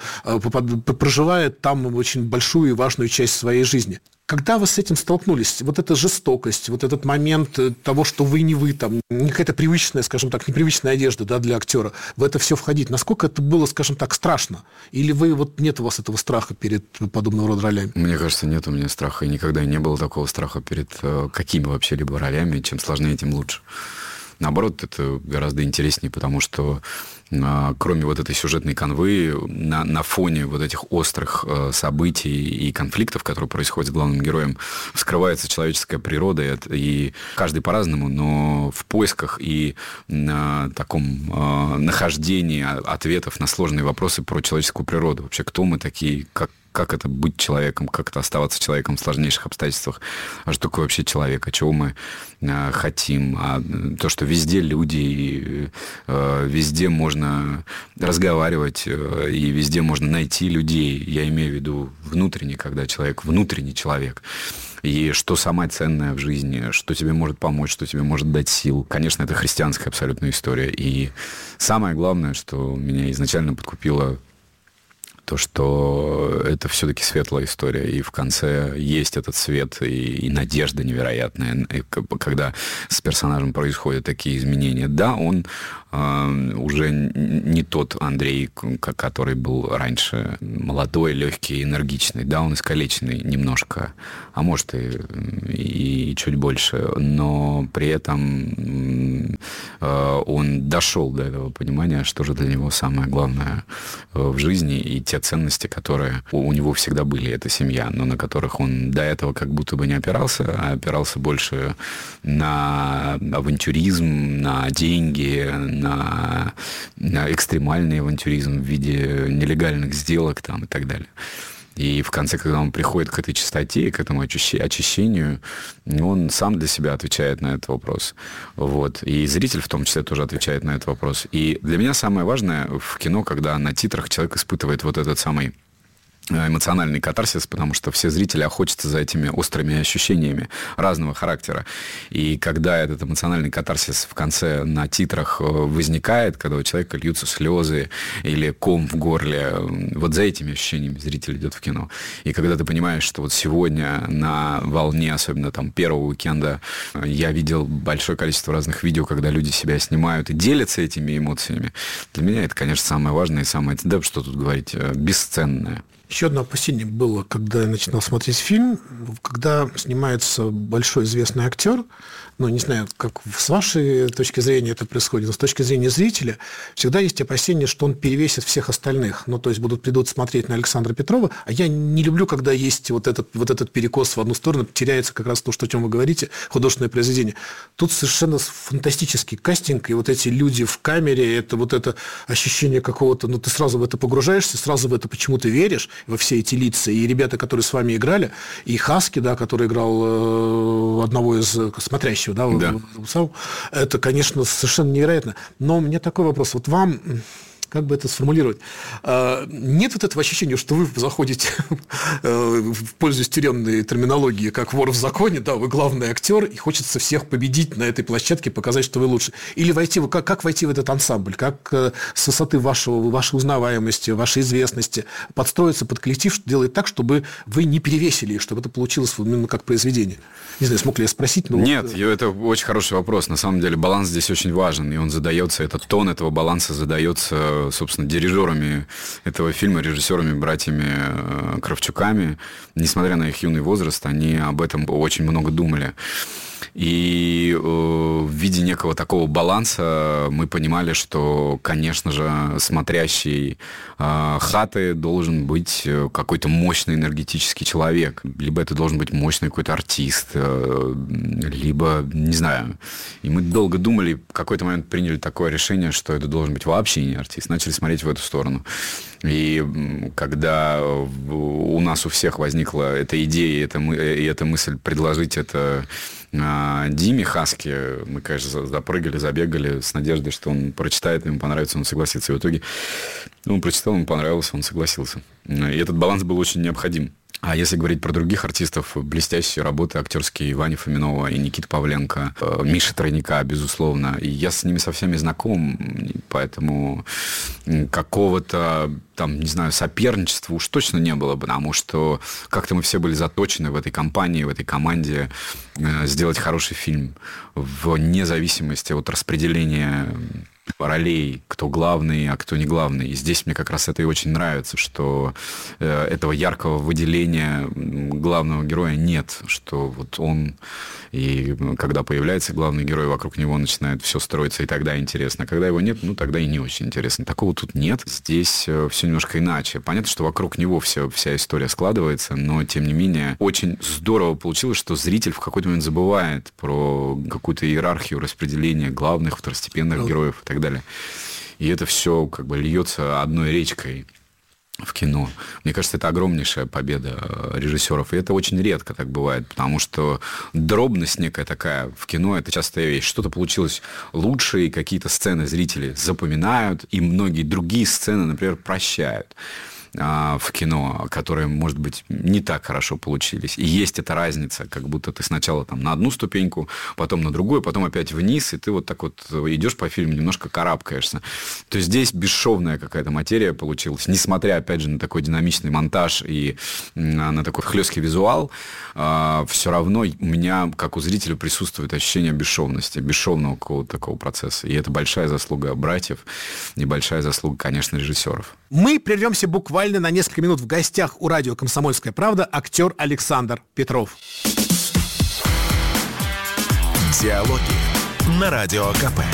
проживает там очень большую и важную часть своей жизни. Когда вы с этим столкнулись, вот эта жестокость, вот этот момент того, что вы не вы, там, не какая-то привычная, скажем так, непривычная одежда, да, для актера, в это все входить, насколько это было, скажем так, страшно? Или нет у вас этого страха перед подобного рода ролями? Мне кажется, нет у меня страха, и никогда не было такого страха перед какими вообще либо ролями. Чем сложнее, тем лучше. Наоборот, это гораздо интереснее, потому что кроме вот этой сюжетной канвы, на фоне вот этих острых событий и конфликтов, которые происходят с главным героем, вскрывается человеческая природа, и каждый по-разному, но в поисках и таком нахождении ответов на сложные вопросы про человеческую природу. Вообще, кто мы такие, как это быть человеком, как это оставаться человеком в сложнейших обстоятельствах, а что такое вообще человек, а чего мы хотим, а то, что везде люди, везде можно разговаривать, и везде можно найти людей, я имею в виду внутренне, когда человек внутренний человек, и что самое ценное в жизни, что тебе может помочь, что тебе может дать сил. Конечно, это христианская абсолютная история, и самое главное, что меня изначально подкупило, то, что это все-таки светлая история, и в конце есть этот свет и надежда невероятная, когда с персонажем происходят такие изменения. Да, он уже не тот Андрей, который был раньше, молодой, легкий, энергичный. Да, он искалеченный немножко, а может и чуть больше, но при этом он дошел до этого понимания, что же для него самое главное в жизни, и те ценности, которые у него всегда были, это семья, но на которых он до этого как будто бы не опирался, а опирался больше на авантюризм, на деньги, на экстремальный авантюризм в виде нелегальных сделок там, и так далее. И в конце, когда он приходит к этой чистоте, к этому очищению, он сам для себя отвечает на этот вопрос. Вот. И зритель в том числе тоже отвечает на этот вопрос. И для меня самое важное в кино, когда на титрах человек испытывает вот этот самый эмоциональный катарсис, потому что все зрители охотятся за этими острыми ощущениями разного характера. И когда этот эмоциональный катарсис в конце на титрах возникает, когда у человека льются слезы или ком в горле, вот за этими ощущениями зритель идет в кино. И когда ты понимаешь, что вот сегодня на волне, особенно там первого уикенда, я видел большое количество разных видео, когда люди себя снимают и делятся этими эмоциями, для меня это, конечно, самое важное и самое, да, что тут говорить, бесценное. Еще одно опасение было, когда я начинал смотреть фильм, когда снимается большой известный актер, ну, не знаю, как с вашей точки зрения это происходит, но с точки зрения зрителя всегда есть опасение, что он перевесит всех остальных. Ну, то есть придут смотреть на Александра Петрова, а я не люблю, когда есть вот этот перекос в одну сторону, теряется как раз то, что, о чем вы говорите, художественное произведение. Тут совершенно фантастический кастинг, и вот эти люди в камере, это ощущение какого-то, ну, ты сразу в это погружаешься, сразу в это почему-то веришь, во все эти лица. И ребята, которые с вами играли, и Хаски, да, который играл одного из смотрящих, да. Это, конечно, совершенно невероятно. Но у меня такой вопрос. Вот вам, как бы это сформулировать, нет вот этого ощущения, что вы заходите, пользуясь тюремной терминологией, как вор в законе, да, вы главный актер, и хочется всех победить на этой площадке, показать, что вы лучше. Или как войти в этот ансамбль, как с высоты вашей узнаваемости, вашей известности подстроиться под коллектив, что делает так, чтобы вы не перевесили, чтобы это получилось именно как произведение. Не знаю, смог ли я спросить, но... Нет, это очень хороший вопрос. На самом деле баланс здесь очень важен, и он задается, этот тон этого баланса задается, собственно, дирижерами этого фильма, режиссерами, братьями Кравчуками. Несмотря на их юный возраст, они об этом очень много думали. И в виде некого такого баланса мы понимали, что, конечно же, смотрящий хаты должен быть какой-то мощный энергетический человек. Либо это должен быть мощный какой-то артист, либо, не знаю. И мы долго думали, в какой-то момент приняли такое решение, что это должен быть вообще не артист. Начали смотреть в эту сторону. И когда у нас у всех возникла эта идея и эта мысль предложить это Диме Хаски, мы, конечно, запрыгали, забегали с надеждой, что он прочитает, ему понравится, он согласится. И в итоге он прочитал, ему понравилось, он согласился. И этот баланс был очень необходим. А если говорить про других артистов, блестящие работы актерские Вани Фоминова и Никиты Павленко, Миши Тройника, безусловно. И я с ними со всеми знаком, поэтому какого-то, там, не знаю, соперничества уж точно не было, потому что как-то мы все были заточены в этой компании, в этой команде сделать хороший фильм вне зависимости от распределения ролей, кто главный, а кто не главный. И здесь мне как раз это и очень нравится, что этого яркого выделения главного героя нет, что вот он, и когда появляется главный герой, вокруг него начинает все строиться, и тогда интересно. А когда его нет, ну, тогда и не очень интересно. Такого тут нет. Здесь все немножко иначе. Понятно, что вокруг него вся история складывается, но, тем не менее, очень здорово получилось, что зритель в какой-то момент забывает про какую-то иерархию распределения главных, второстепенных героев и так далее. И это все как бы льется одной речкой в кино. Мне кажется, это огромнейшая победа режиссеров. И это очень редко так бывает, потому что дробность некая такая в кино – это частая вещь. Что-то получилось лучше, и какие-то сцены зрители запоминают, и многие другие сцены, например, прощают в кино, которые, может быть, не так хорошо получились. И есть эта разница, как будто ты сначала там на одну ступеньку, потом на другую, потом опять вниз, и ты вот так вот идешь по фильму, немножко карабкаешься. То есть здесь бесшовная какая-то материя получилась, несмотря, опять же, на такой динамичный монтаж и на такой хлесткий визуал, все равно у меня, как у зрителя, присутствует ощущение бесшовности, бесшовного какого-то такого процесса. И это большая заслуга братьев и большая заслуга, конечно, режиссеров. Мы прервемся буквально на несколько минут. В гостях у радио «Комсомольская правда» актер Александр Петров. Диалоги на Радио КП.